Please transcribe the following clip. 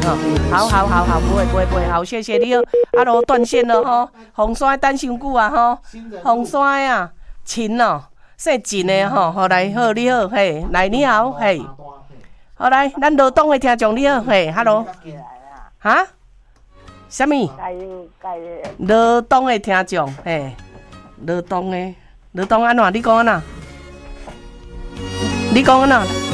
好，不会，好，谢谢你哦。啊，都断线了吼，红山等伤久啊吼，红山啊，秦哦，姓秦的吼，好来好你好，嘿，来你好，嘿，好来，咱罗东的听众你好，嘿 ，hello， 哈？什么？罗东的听众，嘿，罗东安怎？你讲安怎？你讲安怎？